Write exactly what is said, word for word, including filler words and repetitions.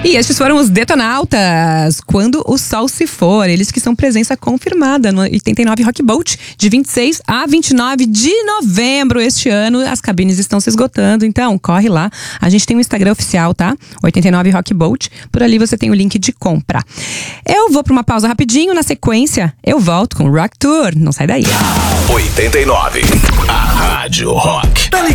E estes foram os Detonautas, Quando o Sol Se For. Eles que são presença confirmada no oitenta e nove Rock Boat, de vinte e seis a vinte e nove de novembro este ano. As cabines estão se esgotando, então corre lá. A gente tem um Instagram oficial, tá? oitenta e nove Rock Boat. Por ali você tem o link de compra. Eu vou para uma pausa rapidinho. Na sequência, eu volto com o Rock Tour. Não sai daí. oitenta e nove, a Rádio Rock.